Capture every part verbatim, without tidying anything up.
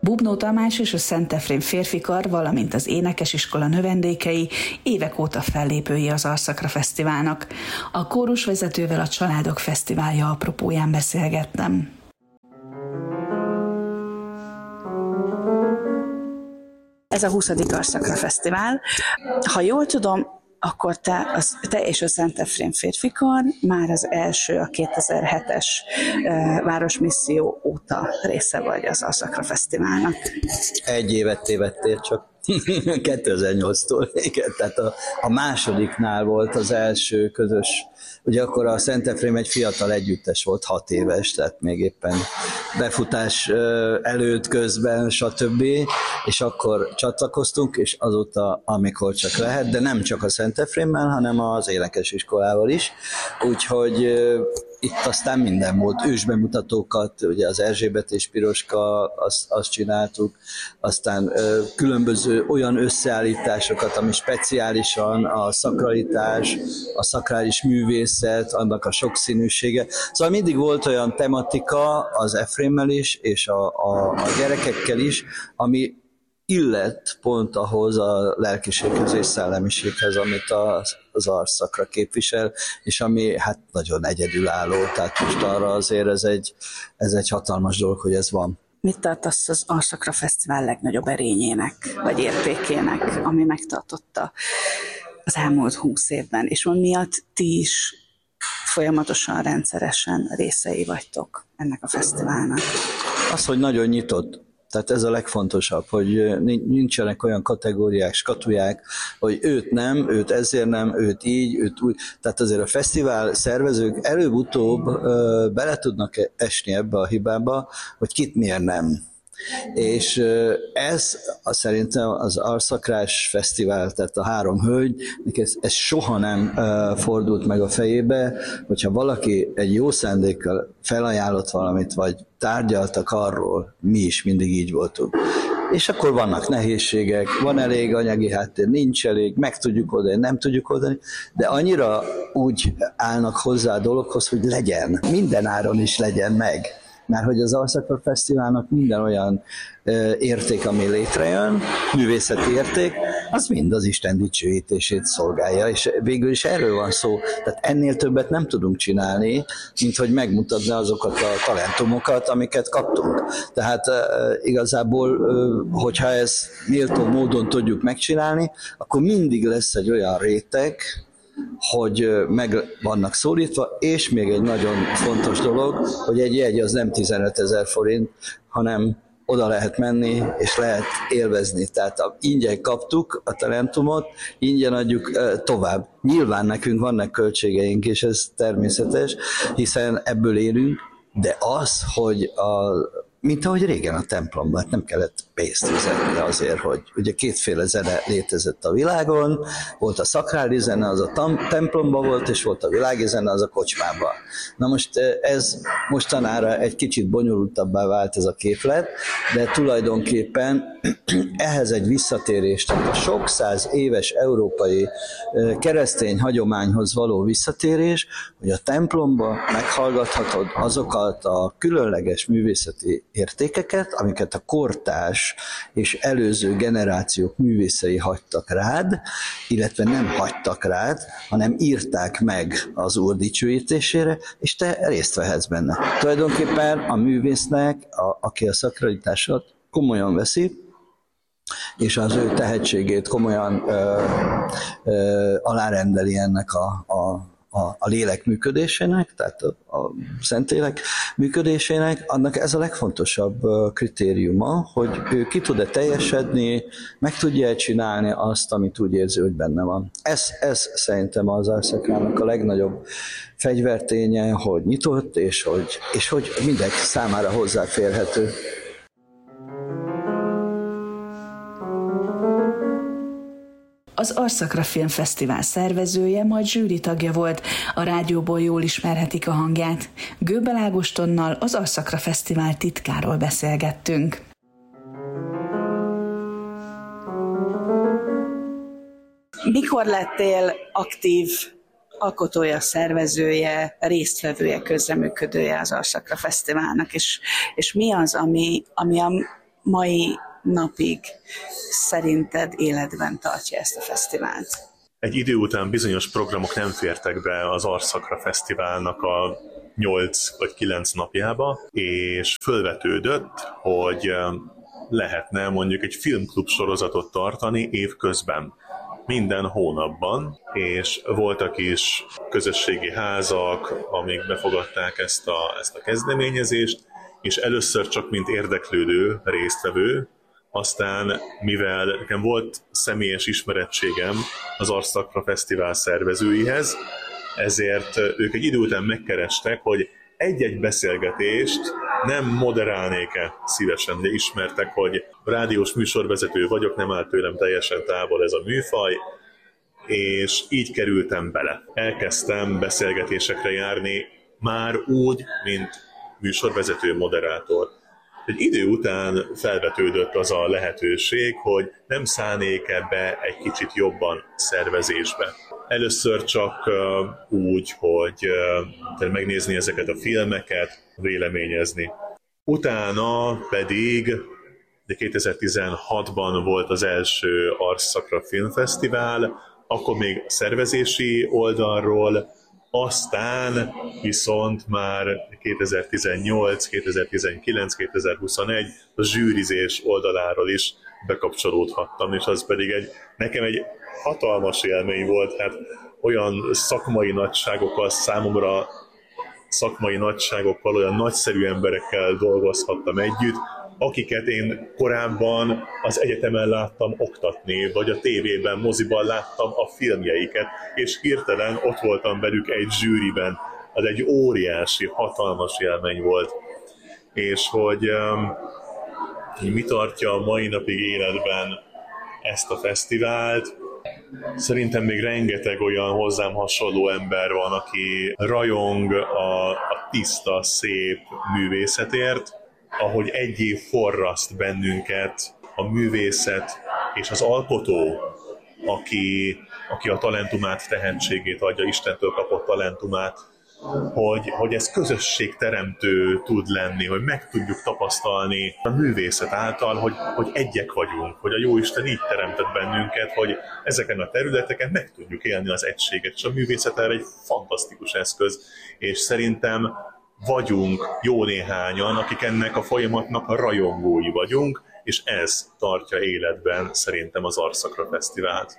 Bubnó Tamás és a Szent Efrém férfikar, valamint az énekesiskola növendékei évek óta fellépői az Arszakra Fesztiválnak. A kórusvezetővel a Családok Fesztiválja apropóján beszélgettem. Ez a huszadik Arszakra Fesztivál. Ha jól tudom, akkor te, az, te és a Szent Efrém férfikar már az első, a kétezer-hetes e, Városmisszió óta része vagy az Arszakra Fesztiválnak. Egy évet tévedtél csak. kétezer-nyolctól, igen, tehát a, a másodiknál volt az első közös, ugye akkor a Szent Efrém egy fiatal együttes volt, hat éves, tehát még éppen befutás előtt, közben, stb. És akkor csatlakoztunk, és azóta, amikor csak lehet, de nem csak a Szent Efrémmel, hanem az énekesiskolával is, úgyhogy itt aztán minden volt, ősbemutatókat, ugye az Erzsébet és Piroska, azt, azt csináltuk, aztán ö, különböző olyan összeállításokat, ami speciálisan a szakralitás, a szakrális művészet, annak a sokszínűsége. Szóval mindig volt olyan tematika az Efrémmel is, és a, a, a gyerekekkel is, ami illett pont ahhoz a lelkiséghez és szellemiséghez, amit az, az Arszakra képvisel, és ami hát nagyon egyedülálló, tehát most arra azért ez egy, ez egy hatalmas dolog, hogy ez van. Mit tartasz az Arszakra Fesztivál legnagyobb erényének, vagy értékének, ami megtartotta az elmúlt húsz évben, és mi miatt ti is folyamatosan, rendszeresen részei vagytok ennek a fesztiválnak? Az, hogy nagyon nyitott. Tehát ez a legfontosabb, hogy nincsenek olyan kategóriák, skatuják, hogy őt nem, őt ezért nem, őt így, őt úgy. Tehát azért a fesztivál szervezők előbb-utóbb ö, bele tudnak esni ebbe a hibába, hogy kit miért nem. És ez az szerintem az Arszakrás Fesztivál, tehát a három hölgy, ez, ez soha nem uh, fordult meg a fejébe, hogyha valaki egy jó szándékkal felajánlott valamit, vagy tárgyaltak arról, mi is mindig így voltunk. És akkor vannak nehézségek, van elég anyagi háttér, nincs elég, meg tudjuk oldani, nem tudjuk oldani, de annyira úgy állnak hozzá a dologhoz, hogy legyen, minden áron is legyen meg. Mert hogy az Arszakra Fesztiválnak minden olyan ö, érték, ami létrejön, művészeti érték, az mind az Isten dicsőítését szolgálja, és végül is erről van szó. Tehát ennél többet nem tudunk csinálni, mint hogy megmutatni azokat a talentumokat, amiket kaptunk. Tehát ö, igazából, ö, hogyha ezt méltó módon tudjuk megcsinálni, akkor mindig lesz egy olyan réteg, hogy meg vannak szólítva, és még egy nagyon fontos dolog, hogy egy jegy az nem tizenötezer forint, hanem oda lehet menni, és lehet élvezni. Tehát ingyen kaptuk a talentumot, ingyen adjuk tovább. Nyilván nekünk vannak költségeink, és ez természetes, hiszen ebből élünk, de az, hogy a mint ahogy régen a templomban, nem kellett pénzt fizetni azért, hogy ugye kétféle zene létezett a világon, volt a szakrális zene, az a tam- templomban volt, és volt a világi zene, az a kocsmában. Na most ez mostanára egy kicsit bonyolultabbá vált ez a képlet, de tulajdonképpen ehhez egy visszatérés, tehát a sok száz éves európai keresztény hagyományhoz való visszatérés, hogy a templomban meghallgathatod azokat a különleges művészeti értékeket, amiket a kortárs és előző generációk művészei hagytak rád, illetve nem hagytak rád, hanem írták meg az Úr dicsőítésére, és te részt vehetsz benne. Tulajdonképpen a művésznek, a, aki a szakralitásot komolyan veszi, és az ő tehetségét komolyan ö, ö, alárendeli ennek a, a A, a lélek működésének, tehát a, a Szentlélek működésének, annak ez a legfontosabb kritériuma, hogy ő ki tud-e teljesedni, meg tudja csinálni azt, amit úgy érzi, hogy benne van. Ez, ez szerintem az Arszakrának a legnagyobb fegyverténye, hogy nyitott, és hogy, és hogy mindenki számára hozzáférhető. Az Arszakra Filmfesztivál szervezője, majd zsűritagja volt, a rádióból jól ismerhetik a hangját. Göbbel Ágostonnal, az Arszakra Fesztivál titkáról beszélgettünk. Mikor lettél aktív alkotója, szervezője, résztvevője, közreműködője az Arszakra Fesztiválnak, és, és mi az, ami, ami a mai napig szerinted életben tartja ezt a fesztivált? Egy idő után bizonyos programok nem fértek be az Arszakra Fesztiválnak a nyolc vagy kilenc napjába, és fölvetődött, hogy lehetne mondjuk egy filmklub sorozatot tartani évközben, minden hónapban, és voltak is közösségi házak, amik befogadták ezt a, ezt a kezdeményezést, és először csak mint érdeklődő résztvevő, aztán mivel nekem volt személyes ismerettségem az Arszakra Fesztivál szervezőihez, ezért ők egy idő után megkerestek, hogy egy-egy beszélgetést nem moderálnék-e szívesen, de ismertek, hogy rádiós műsorvezető vagyok, nem áll tőlem teljesen távol ez a műfaj, és így kerültem bele. Elkezdtem beszélgetésekre járni már úgy, mint műsorvezető, moderátor. Egy idő után felvetődött az a lehetőség, hogy nem szállnék ebbe egy kicsit jobban szervezésbe. Először csak uh, úgy, hogy uh, megnézni ezeket a filmeket, véleményezni. Utána pedig de kétezer-tizenhatban volt az első Arszakra Filmfesztivál, akkor még szervezési oldalról, aztán viszont már kétezer-tizennyolc, kétezer-tizenkilenc, kétezer-huszonegy a zsűrizés oldaláról is bekapcsolódhattam, és az pedig egy, nekem egy hatalmas élmény volt, hát olyan szakmai nagyságokkal, számomra szakmai nagyságokkal, olyan nagyszerű emberekkel dolgozhattam együtt, akiket én korábban az egyetemen láttam oktatni, vagy a tévében, moziban láttam a filmjeiket, és hirtelen ott voltam velük egy zsűriben. Az egy óriási, hatalmas élmény volt. És hogy um, mi tartja a mai napig életben ezt a fesztivált, szerintem még rengeteg olyan hozzám hasonló ember van, aki rajong a, a tiszta, szép művészetért, ahogy egy év forraszt bennünket a művészet és az alkotó, aki, aki a talentumát, tehetségét adja, Istentől kapott talentumát, hogy, hogy ez közösségteremtő tud lenni, hogy meg tudjuk tapasztalni a művészet által, hogy, hogy egyek vagyunk, hogy a Jóisten így teremtett bennünket, hogy ezeken a területeken meg tudjuk élni az egységet, és a művészet erre egy fantasztikus eszköz, és szerintem vagyunk jó néhányan, akik ennek a folyamatnak a rajongói vagyunk, és ez tartja életben szerintem az Arszakra Fesztivált.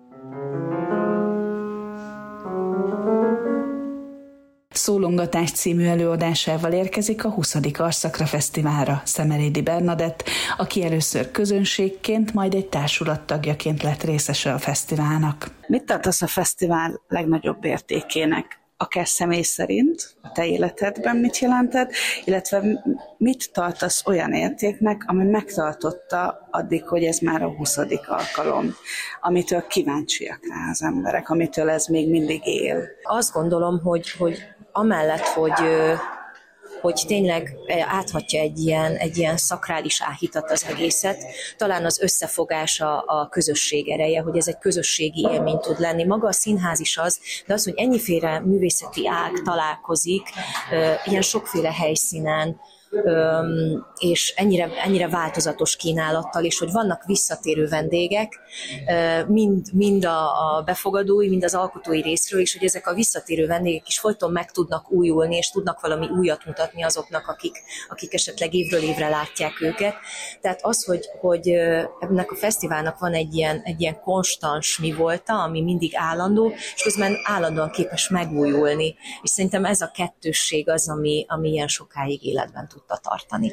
Szólongatás című előadásával érkezik a huszadik Arszakra Fesztiválra Szemerédi Bernadett, aki először közönségként, majd egy társulat tagjaként lett részese a fesztiválnak. Mit tartasz a fesztivál legnagyobb értékének? Akár személy szerint, a te életedben mit jelentett, illetve mit tartasz olyan értéknek, ami megtartotta addig, hogy ez már a huszadik alkalom, amitől kíváncsiak rá az emberek, amitől ez még mindig él. Azt gondolom, hogy, hogy amellett, hogy, hogy tényleg áthatja egy ilyen, egy ilyen szakrális áhítat az egészet, talán az összefogás a, a közösség ereje, hogy ez egy közösségi élmény tud lenni. Maga a színház is az, de az, hogy ennyiféle művészeti ág találkozik, ilyen sokféle helyszínen, és ennyire, ennyire változatos kínálattal, és hogy vannak visszatérő vendégek, mind, mind a, a befogadói, mind az alkotói részről, és hogy ezek a visszatérő vendégek is folyton meg tudnak újulni, és tudnak valami újat mutatni azoknak, akik, akik esetleg évről évre látják őket. Tehát az, hogy, hogy ennek a fesztiválnak van egy ilyen, egy ilyen konstans mi volta, ami mindig állandó, és közben állandóan képes megújulni. És szerintem ez a kettősség az, ami, ami ilyen sokáig életben tud tartani.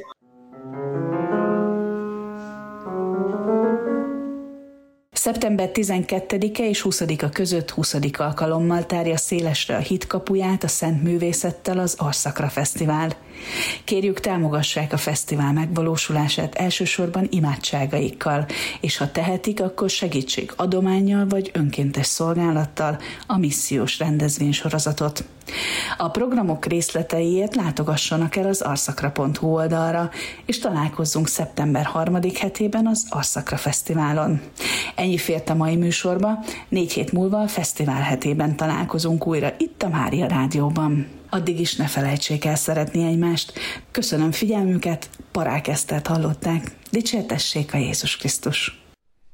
Szeptember tizenkettedike és huszadika között huszadik alkalommal tárja szélesre a hit kapuját a szent művészettel az Arszakra Fesztivál. Kérjük, támogassák a fesztivál megvalósulását elsősorban imádságaikkal, és ha tehetik, akkor segítség adománnyal vagy önkéntes szolgálattal a missziós rendezvénysorozatot. A programok részleteiért látogassanak el az arszakra pont hu oldalra, és találkozzunk szeptember harmadik hetében az Arszakra Fesztiválon. Ennyi fért a mai műsorba, négy hét múlva a fesztivál hetében találkozunk újra itt a Mária Rádióban. Addig is ne felejtsék el szeretni egymást. Köszönöm figyelmüket, Parák Esztert hallották. Dicsértessék a Jézus Krisztus!